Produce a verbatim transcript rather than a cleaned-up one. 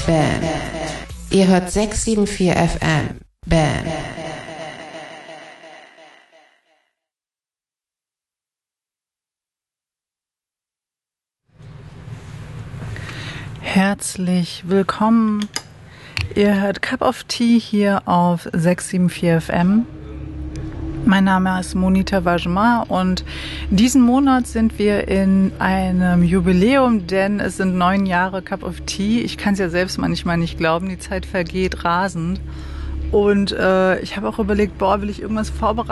Bam. Ihr hört sechs sieben vier F M. Bam. Herzlich willkommen. Ihr hört Cup of Tea hier auf sechs sieben vier F M. Mein Name ist Monita Vajma und diesen Monat sind wir in einem Jubiläum, denn es sind neun Jahre Cup of Tea. Ich kann es ja selbst manchmal nicht glauben, die Zeit vergeht rasend. Und äh, ich habe auch überlegt, boah, will ich irgendwas vorbereiten?